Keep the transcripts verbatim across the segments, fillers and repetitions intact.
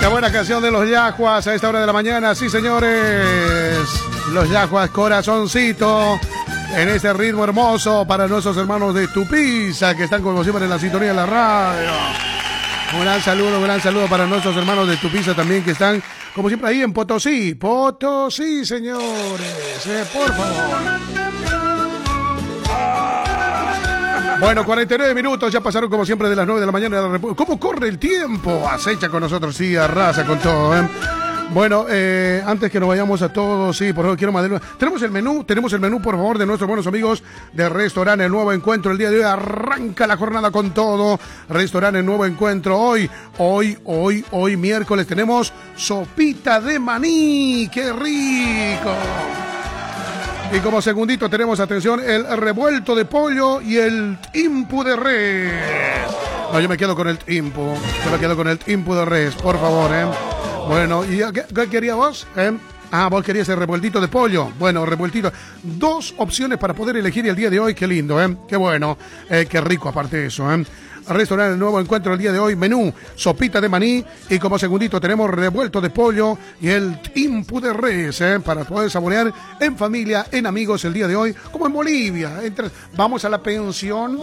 Qué buena canción de los Yaguas a esta hora de la mañana, sí señores. Los Yaguas Corazoncito, en este ritmo hermoso para nuestros hermanos de Tupiza, que están como siempre en la sintonía de la radio. Un gran saludo, un gran saludo para nuestros hermanos de Tupiza también, que están como siempre ahí en Potosí. Potosí, señores, eh, por favor. Bueno, cuarenta y nueve minutos, ya pasaron como siempre de las nueve de la mañana de la República. ¿Cómo corre el tiempo? Acecha con nosotros, sí, arrasa con todo, ¿eh? Bueno, eh, antes que nos vayamos a todos, sí, por favor, quiero mandar... Tenemos el menú, tenemos el menú, por favor, de nuestros buenos amigos de Restaurante El Nuevo Encuentro. El día de hoy arranca la jornada con todo. Restaurante El Nuevo Encuentro. Hoy, hoy, hoy, hoy, miércoles, tenemos sopita de maní. ¡Qué rico! Y como segundito tenemos, atención, el revuelto de pollo y el impu de res. No, yo me quedo con el impu. Yo me quedo con el impu de res, por favor, ¿eh? Bueno, ¿y qué, qué querías vos? ¿Eh? Ah, vos querías el revueltito de pollo. Bueno, revueltito. Dos opciones para poder elegir el día de hoy. Qué lindo, ¿eh? Qué bueno. Eh, qué rico aparte de eso, ¿eh? Restaurante El Nuevo Encuentro el día de hoy, menú, sopita de maní y como segundito tenemos revuelto de pollo y el impu de res, ¿eh? Para poder saborear en familia, en amigos el día de hoy, como en Bolivia. Entre... Vamos a la pensión.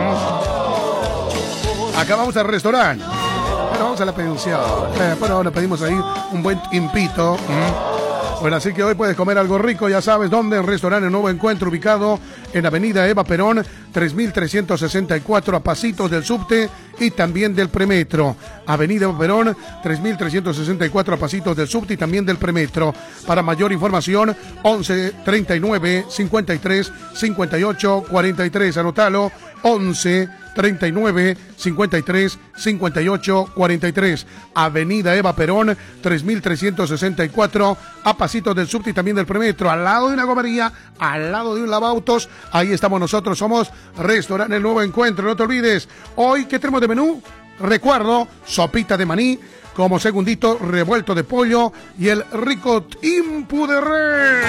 Acá vamos al restaurante. Pero vamos a la pensión. Eh, bueno, ahora pedimos ahí un buen impito. Bueno, así que hoy puedes comer algo rico, ya sabes dónde, en Restaurante El Nuevo Encuentro, ubicado en Avenida Eva Perón, tres mil trescientos sesenta y cuatro, a pasitos del subte y también del premetro. Avenida Eva Perón, tres mil trescientos sesenta y cuatro, a pasitos del subte y también del premetro. Para mayor información, once, treinta y nueve, cincuenta y tres, cincuenta y ocho, cuarenta y tres. Anotalo, once, treinta y nueve, cincuenta y tres, cincuenta y ocho, cuarenta y tres. Avenida Eva Perón, tres mil trescientos sesenta y cuatro, a pasitos del subte y también del premetro, al lado de una gomería, al lado de un lavautos. Ahí estamos nosotros, somos Restaurante El Nuevo Encuentro. No te olvides, hoy, ¿qué tenemos de menú? Recuerdo, sopita de maní, como segundito, revuelto de pollo y el rico impu de res.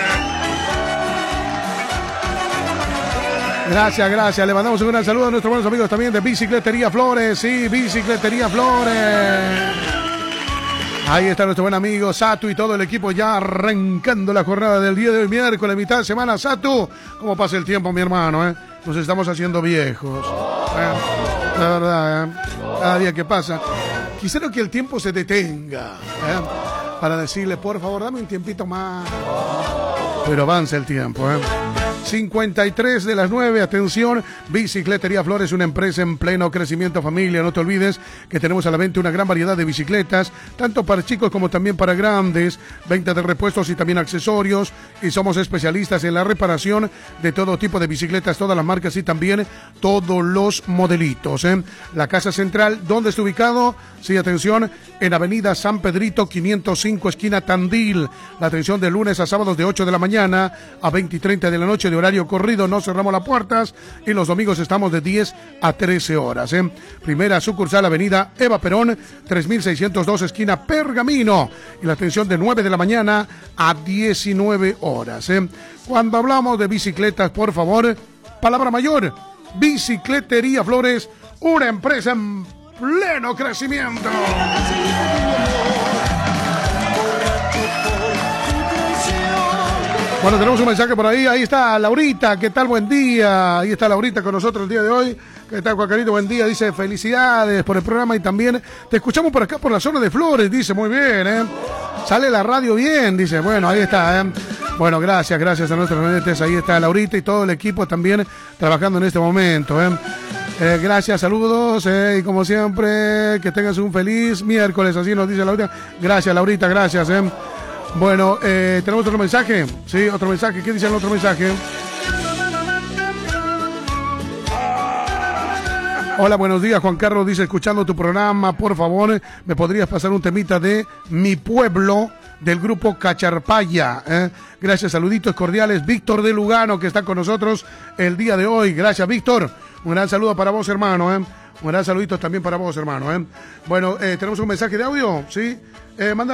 Gracias, gracias. Le mandamos un gran saludo a nuestros buenos amigos también de Bicicletería Flores. Sí, Bicicletería Flores. Ahí está nuestro buen amigo Satu y todo el equipo ya arrancando la jornada del día de hoy, miércoles, mitad de semana. Satu, ¿cómo pasa el tiempo, mi hermano? Eh? Nos estamos haciendo viejos. Eh, la verdad, eh. Cada día que pasa. Quisiera que el tiempo se detenga. Eh, para decirle, por favor, dame un tiempito más. Pero avanza el tiempo, ¿eh? cincuenta y tres de las nueve, atención, Bicicletería Flores, una empresa en pleno crecimiento, familia. No te olvides que tenemos a la venta una gran variedad de bicicletas, tanto para chicos como también para grandes, venta de repuestos y también accesorios, y somos especialistas en la reparación de todo tipo de bicicletas, todas las marcas y también todos los modelitos, ¿eh? La casa central, ¿dónde está ubicado? Sí, atención, en Avenida San Pedrito quinientos cinco, esquina Tandil. La atención de lunes a sábados de ocho de la mañana a veinte y treinta de la noche de horario corrido, no cerramos las puertas, y los domingos estamos de diez a trece horas. ¿eh? Primera sucursal, Avenida Eva Perón, tres mil seiscientos dos, esquina Pergamino, y la atención de nueve de la mañana a diecinueve horas. ¿eh? Cuando hablamos de bicicletas, por favor, palabra mayor, Bicicletería Flores, una empresa en pleno crecimiento. Bueno, tenemos un mensaje por ahí, ahí está Laurita, ¿qué tal? Buen día, ahí está Laurita con nosotros el día de hoy. ¿Qué tal, Juacarito? Buen día, dice, felicidades por el programa y también te escuchamos por acá por la zona de Flores, dice, muy bien, ¿eh? Sale la radio bien, dice, bueno, ahí está, ¿eh? Bueno, gracias, gracias a nuestros renetes, ahí está Laurita y todo el equipo también trabajando en este momento, ¿eh? Eh, gracias, saludos, eh, y como siempre, que tengas un feliz miércoles, así nos dice Laurita. Gracias, Laurita, gracias, ¿eh? Bueno, eh, tenemos otro mensaje, sí, otro mensaje, ¿qué dice el otro mensaje? Hola, buenos días, Juan Carlos, dice, escuchando tu programa, por favor, ¿me podrías pasar un temita de Mi Pueblo, del grupo Cacharpaya? ¿eh? Gracias, saluditos cordiales, Víctor de Lugano, que está con nosotros el día de hoy. Gracias, Víctor, un gran saludo para vos, hermano, ¿eh? Un gran saludito también para vos, hermano, ¿eh? Bueno, eh, tenemos un mensaje de audio, ¿sí? Eh, manda